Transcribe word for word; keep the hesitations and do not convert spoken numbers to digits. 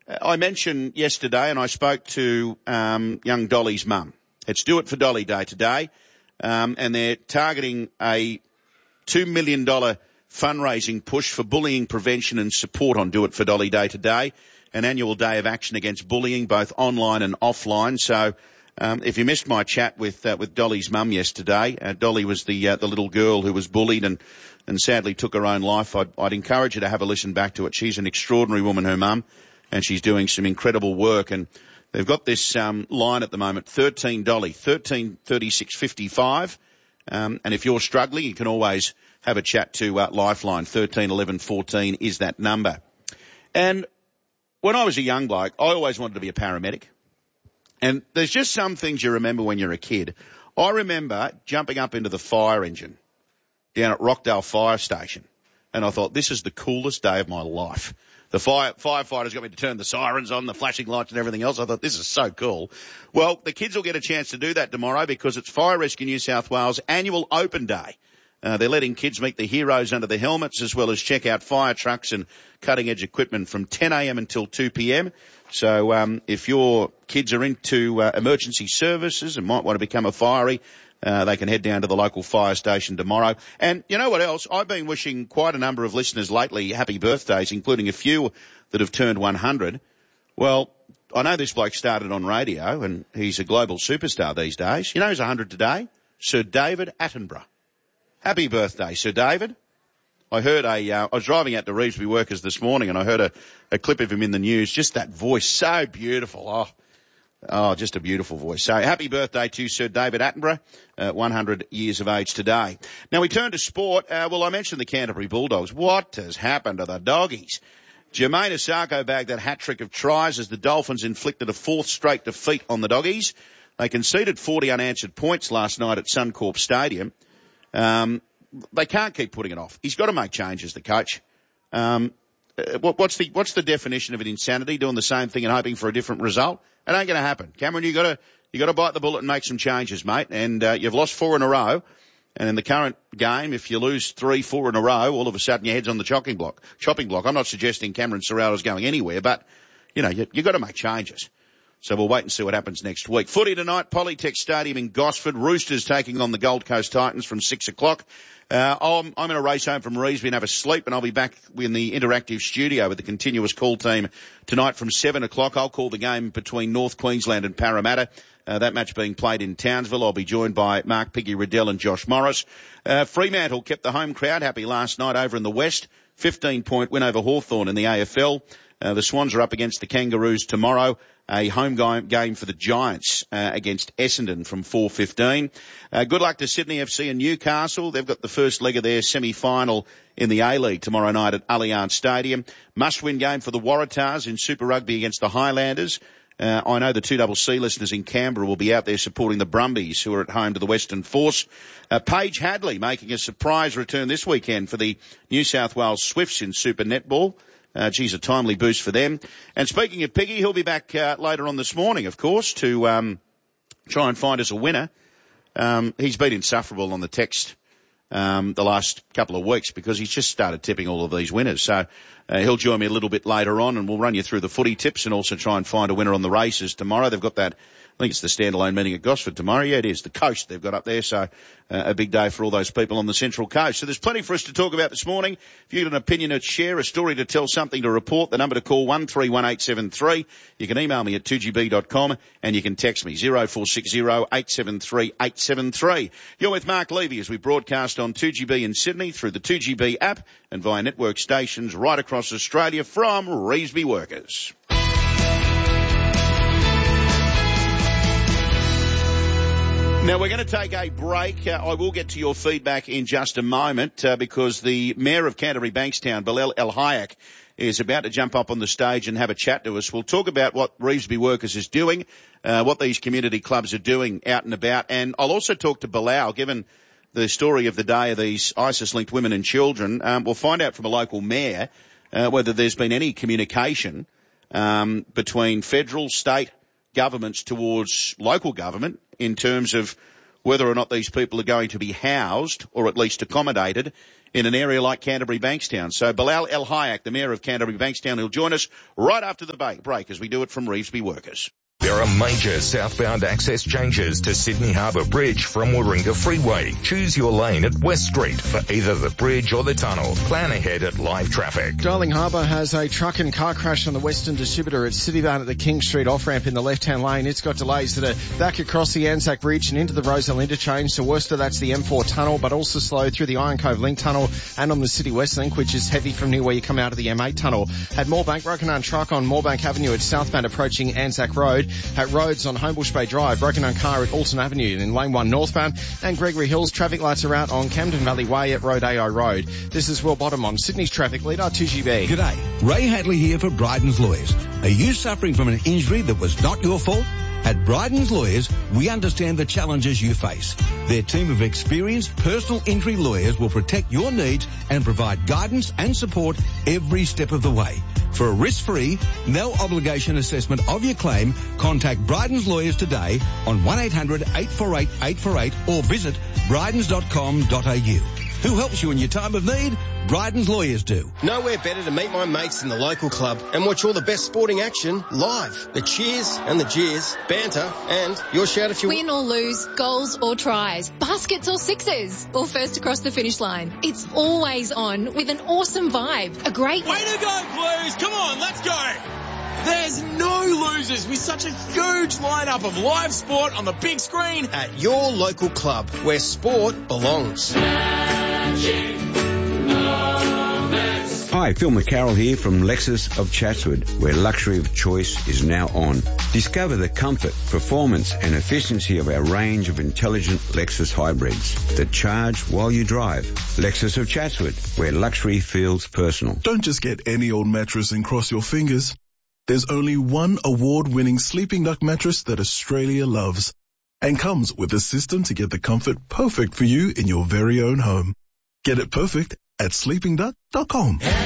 I mentioned yesterday, and I spoke to um, young Dolly's mum. It's Do It for Dolly Day today, um, and they're targeting a two million dollars fundraising push for bullying prevention and support on Do It for Dolly Day today, an annual day of action against bullying, both online and offline. So um, if you missed my chat with uh, with Dolly's mum yesterday, uh, Dolly was the uh, the little girl who was bullied and, and sadly took her own life. I'd, I'd encourage you to have a listen back to it. She's an extraordinary woman, her mum, and she's doing some incredible work. And they've got this um, line at the moment, thirteen Dolly, thirteen thirty-six fifty-five. Um, and if you're struggling, you can always have a chat to uh, Lifeline. thirteen eleven fourteen is that number. And when I was a young bloke, I always wanted to be a paramedic. And there's just some things you remember when you're a kid. I remember jumping up into the fire engine down at Rockdale Fire Station, and I thought, this is the coolest day of my life. The fire, firefighters got me to turn the sirens on, the flashing lights and everything else. I thought, this is so cool. Well, the kids will get a chance to do that tomorrow because it's Fire Rescue New South Wales annual open day. Uh, they're letting kids meet the heroes under the helmets as well as check out fire trucks and cutting-edge equipment from ten a.m. until two p.m. So um, if your kids are into uh, emergency services and might want to become a firey, Uh, they can head down to the local fire station tomorrow. And you know what else? I've been wishing quite a number of listeners lately happy birthdays, including a few that have turned one hundred. Well, I know this bloke started on radio, and he's a global superstar these days. You know who's one hundred today? Sir David Attenborough. Happy birthday, Sir David. I heard a, uh, I was driving out to Revesby Workers this morning, and I heard a, a clip of him in the news. Just that voice, so beautiful. Oh. Oh, just a beautiful voice. So happy birthday to Sir David Attenborough, uh, one hundred years of age today. Now we turn to sport. Uh, well, I mentioned the Canterbury Bulldogs. What has happened to the doggies? Jermaine Asako bagged that hat-trick of tries as the Dolphins inflicted a fourth straight defeat on the doggies. They conceded forty unanswered points last night at Suncorp Stadium. Um, they can't keep putting it off. He's got to make changes, the coach. Um, what, what's the, what's the definition of an insanity? Doing the same thing and hoping for a different result? It ain't going to happen. Cameron, you got to you got to bite the bullet and make some changes, mate. And uh, you've lost four in a row. And in the current game, if you lose three, four in a row, all of a sudden your head's on the chopping block. Chopping block. I'm not suggesting Cameron Serrato's going anywhere, but you know you you got to make changes. So we'll wait and see what happens next week. Footy tonight, Polytech Stadium in Gosford. Roosters taking on the Gold Coast Titans from six o'clock. Uh, I'm, I'm going to race home from Revesby and have a sleep, and I'll be back in the interactive studio with the continuous call team tonight from seven o'clock. I'll call the game between North Queensland and Parramatta. Uh, that match being played in Townsville. I'll be joined by Mark Piggy Riddell and Josh Morris. Uh, Fremantle kept the home crowd happy last night over in the West. fifteen point win over Hawthorn in the A F L. Uh, the Swans are up against the Kangaroos tomorrow. A home game for the Giants uh, against Essendon from four fifteen. Uh, good luck to Sydney F C and Newcastle. They've got the first leg of their semi-final in the A-League tomorrow night at Allianz Stadium. Must-win game for the Waratahs in Super Rugby against the Highlanders. Uh, I know the two C C listeners in Canberra will be out there supporting the Brumbies, who are at home to the Western Force. Uh, Paige Hadley making a surprise return this weekend for the New South Wales Swifts in Super Netball. Uh, geez, a timely boost for them. And speaking of Piggy, he'll be back uh, later on this morning, of course, to um, try and find us a winner. Um, he's been insufferable on the text um, the last couple of weeks because he's just started tipping all of these winners. So uh, he'll join me a little bit later on, and we'll run you through the footy tips and also try and find a winner on the races tomorrow. They've got that, I think it's the standalone meeting at Gosford tomorrow. Yeah, it is. The coast they've got up there. So uh, a big day for all those people on the Central Coast. So there's plenty for us to talk about this morning. If you've got an opinion to share, a story to tell, something to report, the number to call one three one eight seven three. You can email me at two g b dot com and you can text me zero four six zero eight seven three eight seven three. You're with Mark Levy as we broadcast on two G B in Sydney through the two G B app and via network stations right across Australia from Revesby Workers. Now, we're going to take a break. Uh, I will get to your feedback in just a moment uh, because the Mayor of Canterbury Bankstown, Bilal El Hayek, is about to jump up on the stage and have a chat to us. We'll talk about what Revesby Workers is doing, uh, what these community clubs are doing out and about, and I'll also talk to Bilal, given the story of the day of these ISIS-linked women and children. Um, we'll find out from a local mayor uh, whether there's been any communication um, between federal, state governments towards local government in terms of whether or not these people are going to be housed or at least accommodated in an area like Canterbury Bankstown. So Bilal El Hayek, the Mayor of Canterbury Bankstown, will join us right after the break as we do it from Revesby Workers. There are major southbound access changes to Sydney Harbour Bridge from Warringah Freeway. Choose your lane at West Street for either the bridge or the tunnel. Plan ahead at Live Traffic. Darling Harbour has a truck and car crash on the Western Distributor at Citybound at the King Street off-ramp in the left-hand lane. It's got delays that are back across the Anzac Bridge and into the Roselle Interchange. To Worcester, that's the M four tunnel, but also slow through the Iron Cove Link tunnel and on the City West Link, which is heavy from near where you come out of the M eight tunnel. At Moorebank, broken down truck on Moorebank Avenue at southbound approaching Anzac Road. At Rhodes on Homebush Bay Drive, broken down car at Alton Avenue in Lane one northbound, and Gregory Hills traffic lights are out on Camden Valley Way at Road A I Road. This is Will Bottom on Sydney's traffic leader, two G B. G'day, Ray Hadley here for Bryden's Lawyers. Are you suffering from an injury that was not your fault? At Bryden's Lawyers, we understand the challenges you face. Their team of experienced personal injury lawyers will protect your needs and provide guidance and support every step of the way. For a risk-free, no-obligation assessment of your claim, contact Bryden's Lawyers today on one eight hundred eight four eight eight four eight or visit brydens dot com dot a u. Who helps you in your time of need? Bryden's Lawyers do. Nowhere better to meet my mates in the local club and watch all the best sporting action live. The cheers and the jeers, banter, and your shout if you win or lose, goals or tries, baskets or sixes, or first across the finish line. It's always on with an awesome vibe. A great... Way to go, Blues! Come on, let's go! There's no losers with such a huge lineup of live sport on the big screen at your local club where sport belongs. Hi, Phil McCarroll here from Lexus of Chatswood, where luxury of choice is now on. Discover the comfort, performance and efficiency of our range of intelligent Lexus hybrids that charge while you drive. Lexus of Chatswood, where luxury feels personal. Don't just get any old mattress and cross your fingers. There's only one award-winning Sleeping Duck mattress that Australia loves and comes with a system to get the comfort perfect for you in your very own home. Get it perfect at sleeping duck dot com.